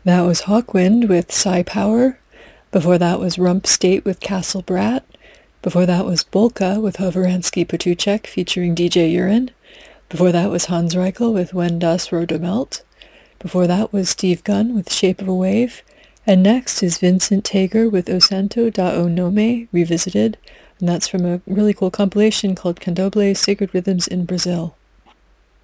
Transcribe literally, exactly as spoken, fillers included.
That was Hawkwind with Psy Power. Before that was Rump State with Castle Brat. Before that was Bolka with Hoveransky Patuchek featuring D J Urine. Before that was Hans Reichel with When Das Rote Melt. Before that was Steve Gunn with Shape of a Wave. And next is Vincent Tager with O Santo da O Nome Revisited. And that's from a really cool compilation called Candomblé Sacred Rhythms in Brazil.